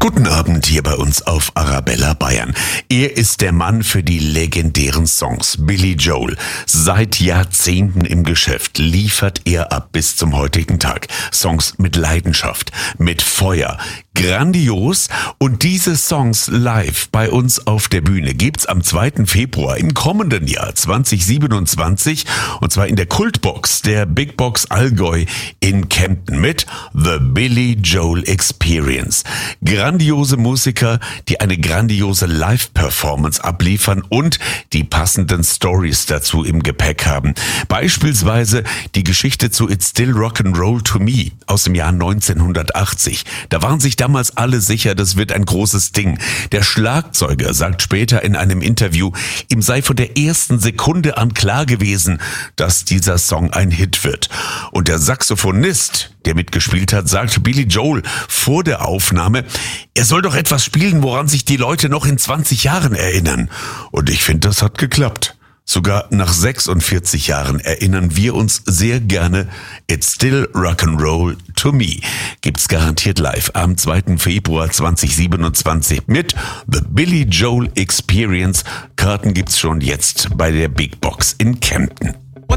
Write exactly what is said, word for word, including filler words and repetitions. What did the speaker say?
Guten Abend hier bei uns auf Arabella Bayern. Er ist der Mann für die legendären Songs, Billy Joel. Seit Jahrzehnten im Geschäft liefert er ab bis zum heutigen Tag. Songs mit Leidenschaft, mit Feuer, grandios. Und diese Songs live bei uns auf der Bühne gibt's am zweiten Februar im kommenden Jahr zwanzig siebenundzwanzig. Und zwar in der Kultbox der Big Box Allgäu in Kempten mit The Billy Joel Experience. Grandiose Musiker, die eine grandiose Live-Performance abliefern und die passenden Stories dazu im Gepäck haben. Beispielsweise die Geschichte zu It's Still Rock'n'Roll to Me aus dem Jahr neunzehnhundertachtzig. Da waren sich damals alle sicher, das wird ein großes Ding. Der Schlagzeuger sagt später in einem Interview, ihm sei von der ersten Sekunde an klar gewesen, dass dieser Song ein Hit wird. Und der Saxophonist, der mitgespielt hat, sagte Billy Joel vor der Aufnahme, er soll doch etwas spielen, woran sich die Leute noch in zwanzig Jahren erinnern. Und ich finde, das hat geklappt. Sogar nach sechsundvierzig Jahren erinnern wir uns sehr gerne. It's Still Rock'n'Roll to Me. Gibt's garantiert live am zweiten Februar zwanzig siebenundzwanzig mit The Billy Joel Experience. Karten gibt's schon jetzt bei der Big Box in Kempten.